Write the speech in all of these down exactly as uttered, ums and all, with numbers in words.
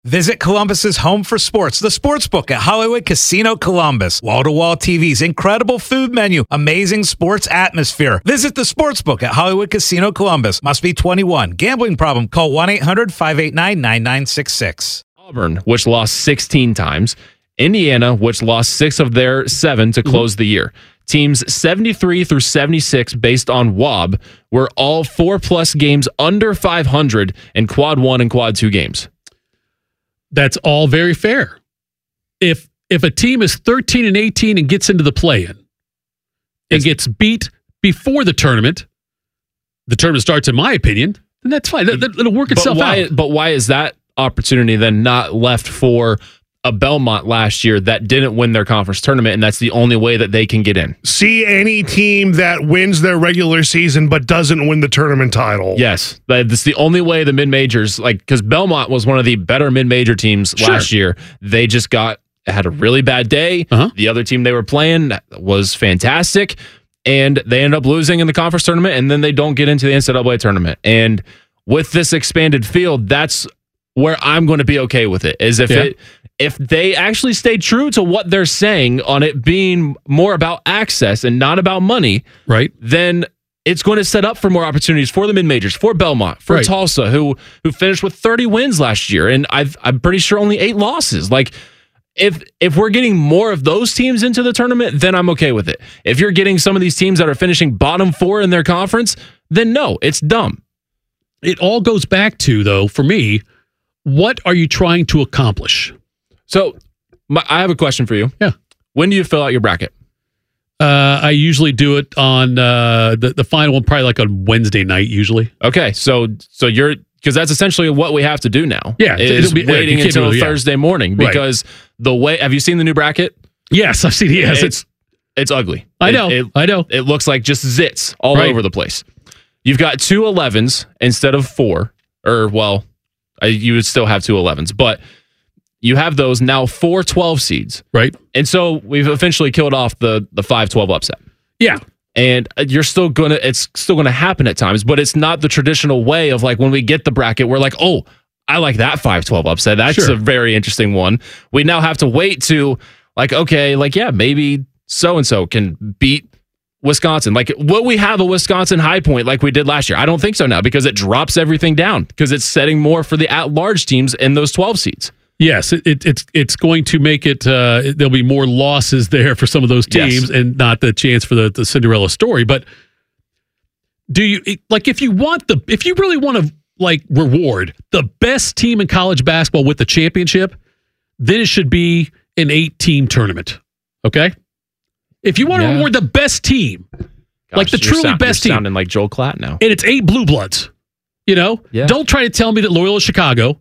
Visit Columbus's home for sports, the Sportsbook at Hollywood Casino Columbus. Wall-to-wall T Vs, incredible food menu, amazing sports atmosphere. Visit the Sportsbook at Hollywood Casino Columbus. Must be twenty-one. Gambling problem? Call one eight hundred five eight nine nine nine six six. Auburn, which lost sixteen times. Indiana, which lost six of their seven to close mm-hmm. the year. Teams seventy-three through seventy-six based on W A B were all four-plus games under five hundred in quad one and quad two games. That's all very fair. If if a team is thirteen and eighteen and gets into the play-in and it's, gets beat before the tournament, the tournament starts, in my opinion, then that's fine. That, that, it'll work itself but why, out. But why is that opportunity then not left for a Belmont last year that didn't win their conference tournament, and that's the only way that they can get in? See any team that wins their regular season but doesn't win the tournament title. Yes. That's the only way the mid-majors, like, because Belmont was one of the better mid-major teams Sure. last year. They just got, had a really bad day. Uh-huh. The other team they were playing was fantastic, and they end up losing in the conference tournament, and then they don't get into the N C double A tournament. And with this expanded field, that's where I'm going to be okay with it, is if Yeah. it if they actually stay true to what they're saying on it being more about access and not about money, right? Then it's going to set up for more opportunities for the mid-majors, for Belmont, for Right. Tulsa, who who finished with thirty wins last year, and I've, I'm pretty sure only eight losses. Like, if if we're getting more of those teams into the tournament, then I'm okay with it. If you're getting some of these teams that are finishing bottom four in their conference, then no, it's dumb. It all goes back to, though, for me, what are you trying to accomplish? So, my, I have a question for you. Yeah. When do you fill out your bracket? Uh, I usually do it on uh, the the final one, probably like on Wednesday night. Usually. Okay, so so you're because that's essentially what we have to do now. Yeah, is it'll be- waiting yeah, until capable, yeah. Thursday morning because the way. Have you seen the new bracket? Yes, I've seen it. Yes, it's it's ugly. I It- know. It, I know. It looks like just zits all Right. over the place. You've got two elevens instead of four, or well, I, you would still have two elevens, but. You have those now four twelve seeds. Right. And so we've officially killed off the the five twelve upset. Yeah. And you're still going to, it's still going to happen at times, but it's not the traditional way of like when we get the bracket, we're like, oh, I like that five twelve upset. That's Sure. a very interesting one. We now have to wait to like, okay, like, yeah, maybe so-and-so can beat Wisconsin. Like, will we have a Wisconsin high point like we did last year? I don't think so now because it drops everything down because it's setting more for the at-large teams in those twelve seeds. Yes, it, it, it's it's going to make it. Uh, there'll be more losses there for some of those teams, Yes. and not the chance for the, the Cinderella story. But do you like if you want the if you really want to like reward the best team in college basketball with the championship, then it should be an eight-team tournament. Okay, if you want to Yeah. reward the best team, like the Gosh, you're truly sound- best you're team, sounding like Joel Klatt now. and it's eight blue bloods. You know, Yeah. don't try to tell me that Loyola Chicago.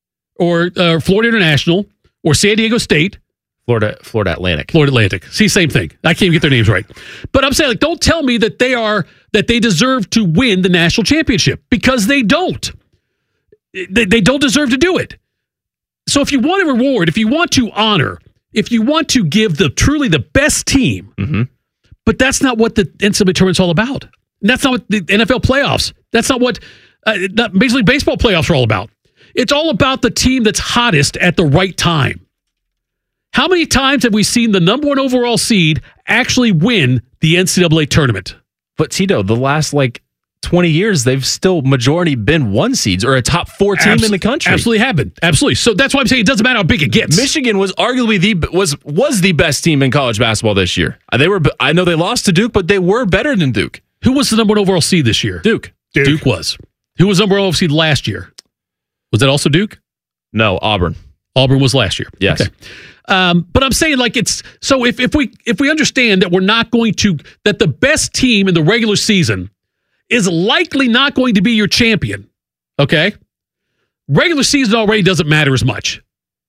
Or uh, Florida International, or San Diego State, Florida, Florida Atlantic. Florida Atlantic. See, same thing. I can't even get their names right. But I'm saying, like, don't tell me that they are that they deserve to win the national championship because they don't. They, they don't deserve to do it. So if you want to reward, if you want to honor, if you want to give the truly the best team, Mm-hmm. but that's not what the N C double A tournament's all about. And that's not what the N F L playoffs. That's not what uh, not Major League Baseball playoffs are all about. It's all about the team that's hottest at the right time. How many times have we seen the number one overall seed actually win the N C double A tournament? But Tito, the last like twenty years, they've still majority been one seeds or a top four team Abs- in the country. Absolutely happened. Absolutely. So that's why I'm saying it doesn't matter how big it gets. Michigan was arguably the was was the best team in college basketball this year. They were. I know they lost to Duke, but they were better than Duke. Who was the number one overall seed this year? Duke. Duke. Duke was. Who was number one overall seed last year? Was that also Duke? No, Auburn. Auburn was last year. Yes. Okay. Um, but I'm saying like it's so if if we if we understand that we're not going to that the best team in the regular season is likely not going to be your champion. Okay. Regular season already doesn't matter as much.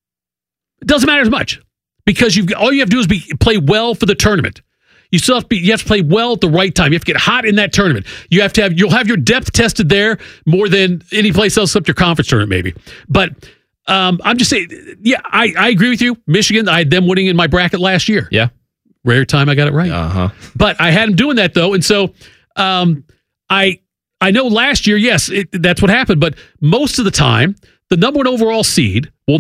It doesn't matter as much because you've all you have to do is be play well for the tournament. You still have to be, you have to play well at the right time. You have to get hot in that tournament. You have to have you'll have your depth tested there more than any place else except your conference tournament, maybe. But um, I'm just saying, yeah, I, I agree with you. Michigan, I had them winning in my bracket last year. Yeah. Rare time I got it right. Uh huh. But I had them doing that though, and so um, I I know last year, yes, it, that's what happened. But most of the time, the number one overall seed will